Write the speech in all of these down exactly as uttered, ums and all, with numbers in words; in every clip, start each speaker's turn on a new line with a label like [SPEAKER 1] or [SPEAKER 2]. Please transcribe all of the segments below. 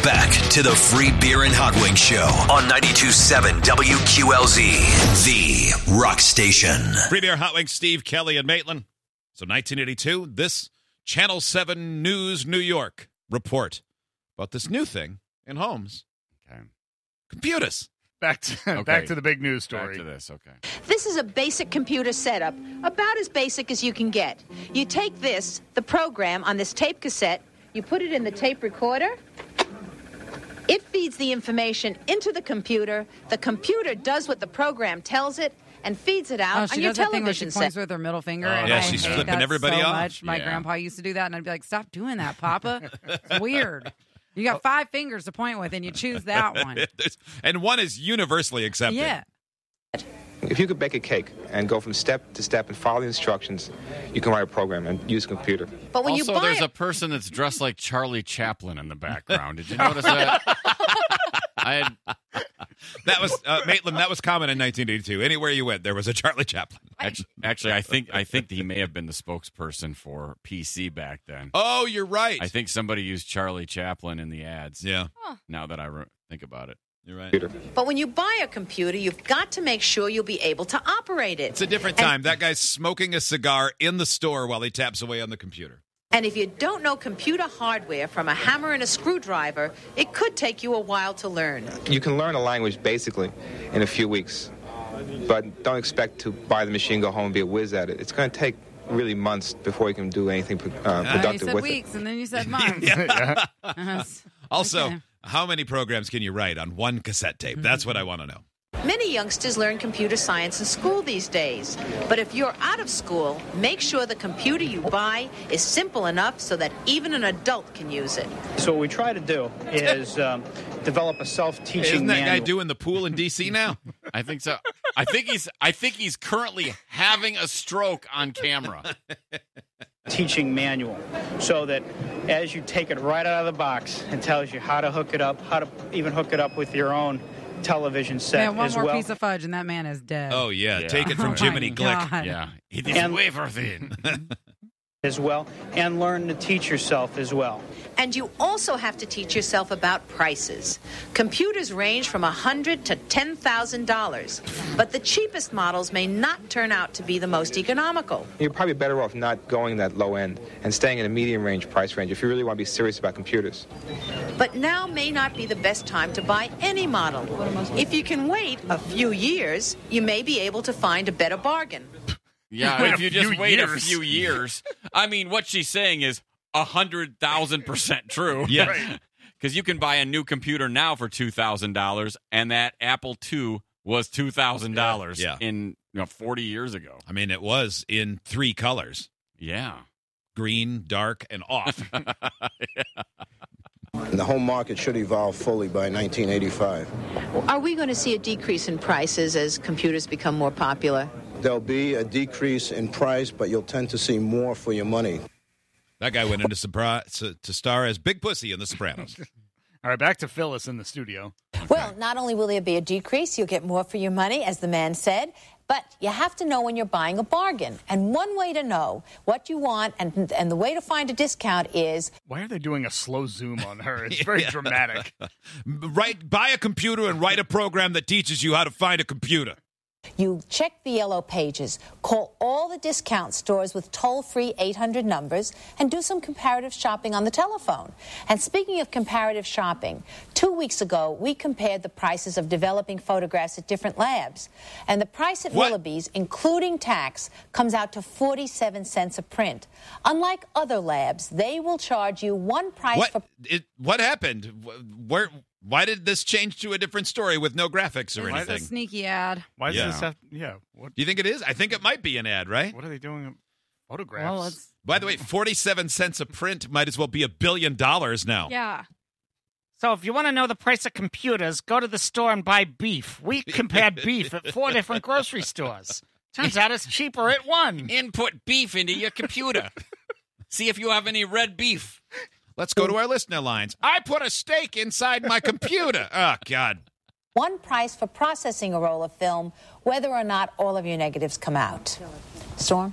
[SPEAKER 1] Back to the Free Beer and Hot Wings Show on ninety-two point seven W Q L Z, the rock station.
[SPEAKER 2] Free Beer, Hot Wings, Steve, Kelly, and Maitland. So nineteen eighty-two, this Channel seven News New York report about this new thing in homes.
[SPEAKER 3] Okay.
[SPEAKER 2] Computers.
[SPEAKER 4] Back to
[SPEAKER 3] Okay.
[SPEAKER 4] back to the big news story.
[SPEAKER 3] Back to this, okay.
[SPEAKER 5] This is a basic computer setup, about as basic as you can get. You take this, the program on this tape cassette, you put it in the tape recorder. It feeds the information into the computer. The computer does what the program tells it and feeds it out
[SPEAKER 6] Oh,
[SPEAKER 5] on
[SPEAKER 6] she
[SPEAKER 5] your
[SPEAKER 6] does that thing where she
[SPEAKER 5] television
[SPEAKER 6] points
[SPEAKER 5] set.
[SPEAKER 6] with her middle finger.
[SPEAKER 2] Oh,
[SPEAKER 6] and
[SPEAKER 2] yeah,
[SPEAKER 6] I
[SPEAKER 2] she's
[SPEAKER 6] hate
[SPEAKER 2] flipping
[SPEAKER 6] that
[SPEAKER 2] everybody
[SPEAKER 6] so
[SPEAKER 2] off.
[SPEAKER 6] much. My
[SPEAKER 3] Yeah.
[SPEAKER 6] grandpa used to do that, and I'd be like, "Stop doing that, Papa. It's weird. You got five fingers to point with, and you choose that one."
[SPEAKER 2] There's- and one is universally accepted.
[SPEAKER 6] Yeah.
[SPEAKER 7] If you could bake a cake and go from step to step and follow the instructions, you can write a program and use a computer.
[SPEAKER 5] But when
[SPEAKER 3] also,
[SPEAKER 5] you buy
[SPEAKER 3] there's
[SPEAKER 5] it,
[SPEAKER 3] a person that's dressed like Charlie Chaplin in the background. Did you notice that? I had,
[SPEAKER 2] That was, uh, Maitland, that was common in nineteen eighty-two. Anywhere you went, there was a Charlie Chaplin.
[SPEAKER 3] actually, actually, I think I think he may have been the spokesperson for P C back then.
[SPEAKER 2] Oh, you're right.
[SPEAKER 3] I think somebody used Charlie Chaplin in the ads.
[SPEAKER 2] Yeah,
[SPEAKER 3] Now that I re- think about it.
[SPEAKER 2] you're right.
[SPEAKER 7] Computer.
[SPEAKER 5] but when you buy a computer, you've got to make sure you'll be able to operate it.
[SPEAKER 2] It's a different time. That guy's smoking a cigar in the store while he taps away on the computer.
[SPEAKER 5] And if you don't know computer hardware from a hammer and a screwdriver, it could take you a while to learn.
[SPEAKER 7] You can learn a language basically in a few weeks, but don't expect to buy the machine, go home, and be a whiz at it. It's going to take really months before you can do anything uh,
[SPEAKER 6] Uh, you
[SPEAKER 7] productive
[SPEAKER 6] said
[SPEAKER 7] with
[SPEAKER 6] weeks,
[SPEAKER 7] it.
[SPEAKER 6] and then you said months. Uh-huh.
[SPEAKER 2] Also,
[SPEAKER 6] Okay.
[SPEAKER 2] how many programs can you write on one cassette tape? That's what I want to know.
[SPEAKER 5] Many youngsters learn computer science in school these days. But if you're out of school, make sure the computer you buy is simple enough so that even an adult can use it.
[SPEAKER 8] So what we try to do is um, develop a self-teaching
[SPEAKER 2] Isn't that guy
[SPEAKER 8] manual.
[SPEAKER 2] doing the pool in D C now?
[SPEAKER 3] I think so. I think he's. I think he's currently having a stroke on camera.
[SPEAKER 8] teaching manual, so that as you take it right out of the box, it tells you how to hook it up, how to even hook it up with your own television set
[SPEAKER 6] Man, one
[SPEAKER 8] as
[SPEAKER 6] more
[SPEAKER 8] well.
[SPEAKER 6] piece of fudge, and that man is dead.
[SPEAKER 2] Oh, yeah.
[SPEAKER 3] Yeah.
[SPEAKER 2] Take it from
[SPEAKER 6] Oh,
[SPEAKER 2] Jiminy
[SPEAKER 6] my
[SPEAKER 2] Glick.
[SPEAKER 6] God.
[SPEAKER 3] Yeah, it is
[SPEAKER 8] And-
[SPEAKER 3] wafer thin.
[SPEAKER 8] as well, and learn to teach yourself as well.
[SPEAKER 5] And you also have to teach yourself about prices. Computers range from one hundred dollars to ten thousand dollars, but the cheapest models may not turn out to be the most economical.
[SPEAKER 7] You're probably better off not going that low end and staying in a medium range price range if you really want to be serious about computers.
[SPEAKER 5] But now may not be the best time to buy any model. If you can wait a few years, you may be able to find a better bargain.
[SPEAKER 3] Yeah,
[SPEAKER 4] Wait
[SPEAKER 3] if
[SPEAKER 4] a
[SPEAKER 3] you just
[SPEAKER 4] few
[SPEAKER 3] wait a
[SPEAKER 4] years.
[SPEAKER 3] few years. I mean, what she's saying is a hundred thousand percent true.
[SPEAKER 2] Yeah.
[SPEAKER 4] Right.
[SPEAKER 3] Because you can buy a new computer now for two thousand dollars, and that Apple two was two thousand dollars
[SPEAKER 2] Yeah.
[SPEAKER 3] in you know forty years ago.
[SPEAKER 2] I mean, it was in three colors.
[SPEAKER 3] Yeah.
[SPEAKER 2] Green, dark, and off.
[SPEAKER 9] The home market should evolve fully by nineteen eighty-five.
[SPEAKER 5] Are we going to see a decrease in prices as computers become more popular?
[SPEAKER 9] There'll be a decrease in price, but you'll tend to see more for your money.
[SPEAKER 2] That guy went into surprise, to star as Big Pussy in The Sopranos.
[SPEAKER 4] All right, back to Phyllis in the studio.
[SPEAKER 10] Well, not only will there be a decrease, you'll get more for your money, as the man said, but you have to know when you're buying a bargain. And one way to know what you want and, and the way to find a discount is...
[SPEAKER 4] Why are they doing a slow zoom on her? It's very dramatic.
[SPEAKER 2] Write, buy a computer and write a program that teaches you how to find a computer.
[SPEAKER 10] You check the yellow pages, call all the discount stores with toll-free eight hundred numbers, and do some comparative shopping on the telephone. And speaking of comparative shopping, two weeks ago, we compared the prices of developing photographs at different labs. And the price at
[SPEAKER 2] What?
[SPEAKER 10] Willoughby's, including tax, comes out to forty-seven cents a print. Unlike other labs, they will charge you one price
[SPEAKER 2] What?
[SPEAKER 10] for...
[SPEAKER 2] It, what happened? Wh- Where? Why did this change to a different story with no graphics or
[SPEAKER 4] Why
[SPEAKER 6] It's a
[SPEAKER 2] anything?
[SPEAKER 6] sneaky ad.
[SPEAKER 4] Why does
[SPEAKER 2] Yeah.
[SPEAKER 4] this have... Yeah, what,
[SPEAKER 2] Do you think it is? I think it might be an ad, right?
[SPEAKER 4] what are they doing? Photographs?
[SPEAKER 6] Well, it's
[SPEAKER 2] By the way, forty-seven cents a print might as well be a billion dollars now.
[SPEAKER 11] Yeah. So if you want to know the price of computers, go to the store and buy beef. We compared beef at four different grocery stores. Turns out it's cheaper at one.
[SPEAKER 3] Input beef into your computer. See if you have any red beef.
[SPEAKER 2] Let's go to our listener lines. I put a steak inside my computer. Oh, God.
[SPEAKER 10] One price for processing a roll of film, whether or not all of your negatives come out. Storm?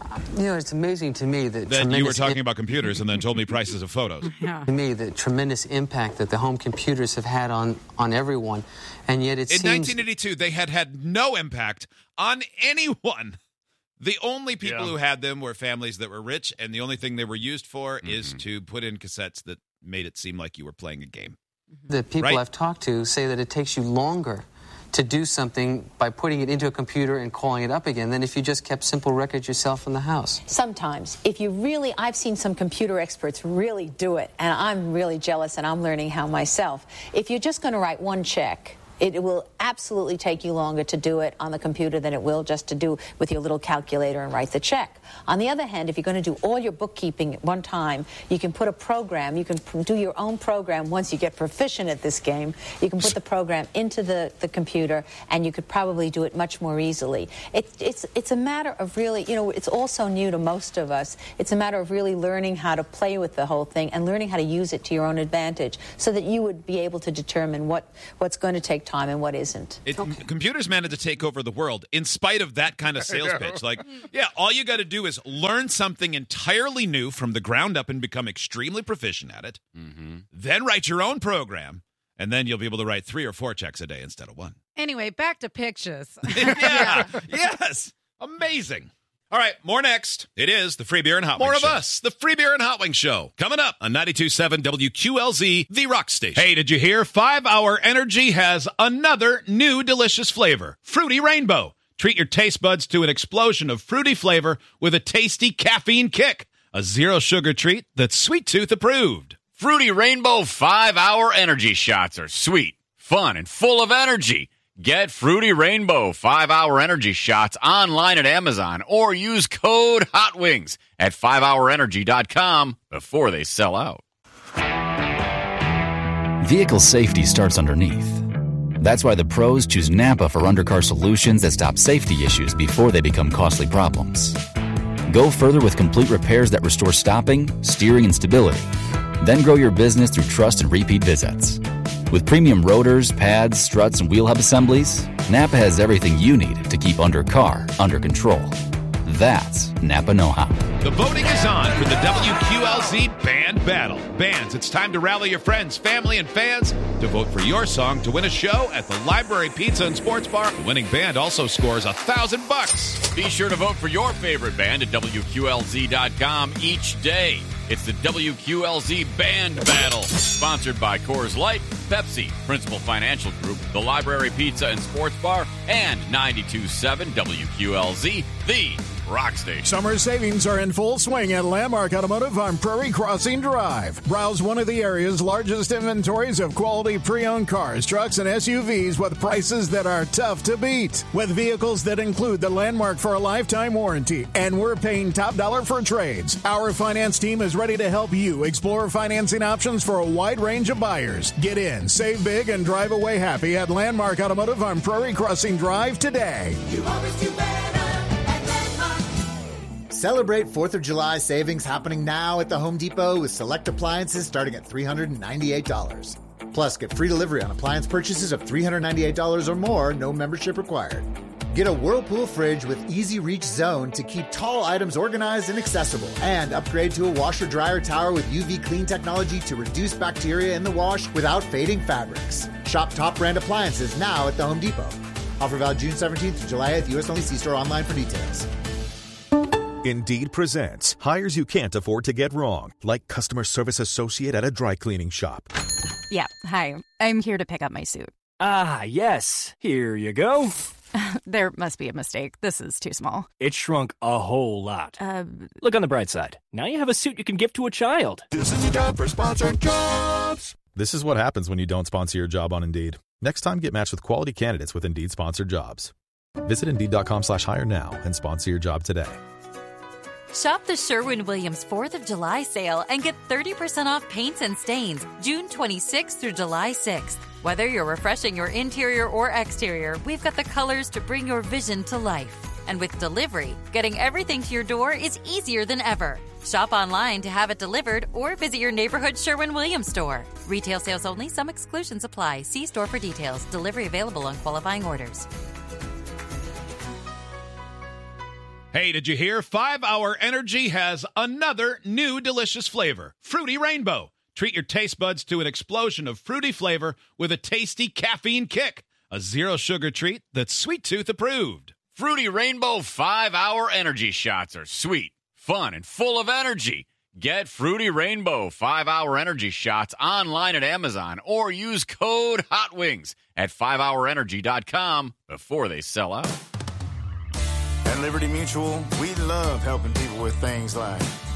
[SPEAKER 12] You know, it's amazing to me that
[SPEAKER 2] Then you were
[SPEAKER 12] tremendous
[SPEAKER 2] talking
[SPEAKER 12] im-
[SPEAKER 2] about computers and then told me prices of photos.
[SPEAKER 6] Yeah.
[SPEAKER 12] to me the tremendous impact that the home computers have had on, on everyone, and yet it
[SPEAKER 2] In
[SPEAKER 12] seems
[SPEAKER 2] nineteen eighty-two, they had had no impact on anyone. The only people
[SPEAKER 4] Yeah.
[SPEAKER 2] who had them were families that were rich, and the only thing they were used for
[SPEAKER 3] Mm-hmm.
[SPEAKER 2] is to put in cassettes that made it seem like you were playing a game.
[SPEAKER 12] the people
[SPEAKER 2] Right.
[SPEAKER 12] I've talked to say that it takes you longer to do something by putting it into a computer and calling it up again than if you just kept simple records yourself in the house.
[SPEAKER 10] Sometimes, if you really, I've seen some computer experts really do it, and I'm really jealous, and I'm learning how myself. If you're just going to write one check, it will absolutely take you longer to do it on the computer than it will just to do with your little calculator and write the check. On the other hand, if you're going to do all your bookkeeping at one time, you can put a program, you can p- do your own program once you get proficient at this game. You can put the program into the, the computer, and you could probably do it much more easily. It, it's, it's a matter of really, you know, it's also new to most of us. It's a matter of really learning how to play with the whole thing and learning how to use it to your own advantage so that you would be able to determine what, what's going to take time and what isn't.
[SPEAKER 2] It, Computers managed to take over the world in spite of that kind of sales pitch. Like, yeah, all you got to do is learn something entirely new from the ground up and become extremely proficient at it.
[SPEAKER 3] Mm-hmm.
[SPEAKER 2] Then write your own program, and then you'll be able to write three or four checks a day instead of one.
[SPEAKER 6] Anyway, back to pictures.
[SPEAKER 2] yeah, yes, amazing. All right, more next. It is the Free Beer and Hot Wings Show. More of us, the Free Beer and Hot Wings Show. Coming up on ninety-two point seven W Q L Z, the rock station. Hey, did you hear? five hour Energy has another new delicious flavor, Fruity Rainbow. Treat your taste buds to an explosion of fruity flavor with a tasty caffeine kick. A zero-sugar treat that's Sweet Tooth approved.
[SPEAKER 3] Fruity Rainbow five hour Energy Shots are sweet, fun, and full of energy. Get Fruity Rainbow five hour Energy Shots online at Amazon or use code HOTWINGS at five hour energy dot com before they sell out.
[SPEAKER 13] Vehicle safety starts underneath. That's why the pros choose Napa for undercar solutions that stop safety issues before they become costly problems. Go further with complete repairs that restore stopping, steering, and stability. Then grow your business through trust and repeat visits. With premium rotors, pads, struts, and wheel hub assemblies, Napa has everything you need to keep undercar under control. That's Napa know-how.
[SPEAKER 2] The voting is on for the W Q L Z Band Battle. Bands, it's time to rally your friends, family, and fans to vote for your song to win a show at the Library Pizza and Sports Bar. The winning band also scores a thousand bucks.
[SPEAKER 3] Be sure to vote for your favorite band at W Q L Z dot com each day. It's the W Q L Z Band Battle, sponsored by Coors Light, Pepsi, Principal Financial Group, the Library Pizza and Sports Bar, and ninety-two point seven W Q L Z, the rock station.
[SPEAKER 14] Summer savings are in full swing at Landmark Automotive on Prairie Crossing Drive. Browse one of the area's largest inventories of quality pre-owned cars, trucks, and S U Vs with prices that are tough to beat. With vehicles that include the Landmark for a lifetime warranty, and we're paying top dollar for trades. Our finance team is ready to help you explore financing options for a wide range of buyers. Get in, save big, and drive away happy at Landmark Automotive on Prairie Crossing Drive today.
[SPEAKER 15] You always do better. Celebrate fourth of July savings happening now at the Home Depot with select appliances starting at three hundred ninety-eight dollars. Plus, get free delivery on appliance purchases of three hundred ninety-eight dollars or more, no membership required. Get a Whirlpool fridge with Easy Reach Zone to keep tall items organized and accessible. And upgrade to a washer-dryer tower with U V clean technology to reduce bacteria in the wash without fading fabrics. Shop top brand appliances now at the Home Depot. Offer valid June seventeenth to July eighth, U S only. See store online for details.
[SPEAKER 16] Indeed presents hires you can't afford to get wrong, like customer service associate at a dry cleaning shop.
[SPEAKER 17] Yeah, hi. I'm here to pick up my suit.
[SPEAKER 18] Ah, yes. Here you go.
[SPEAKER 17] There must be a mistake. This is too small.
[SPEAKER 18] It shrunk a whole lot.
[SPEAKER 17] Uh,
[SPEAKER 18] Look on the bright side. Now you have a suit you can give to a child.
[SPEAKER 16] This is your job for sponsored jobs. This is what happens when you don't sponsor your job on Indeed. Next time, get matched with quality candidates with Indeed sponsored jobs. Visit Indeed.com slash hire now and sponsor your job today.
[SPEAKER 19] Shop the Sherwin-Williams fourth of July sale and get thirty percent off paints and stains June twenty-sixth through July sixth. Whether you're refreshing your interior or exterior, we've got the colors to bring your vision to life. And with delivery, getting everything to your door is easier than ever. Shop online to have it delivered or visit your neighborhood Sherwin-Williams store. Retail sales only. Some exclusions apply. See store for details. Delivery available on qualifying orders.
[SPEAKER 2] Hey, did you hear? five hour Energy has another new delicious flavor, Fruity Rainbow. Treat your taste buds to an explosion of fruity flavor with a tasty caffeine kick. A zero-sugar treat that's Sweet Tooth approved.
[SPEAKER 3] Fruity Rainbow five hour Energy shots are sweet, fun, and full of energy. Get Fruity Rainbow five hour Energy shots online at Amazon or use code HOTWINGS at five hour energy dot com before they sell out.
[SPEAKER 20] At Liberty Mutual, we love helping people with things like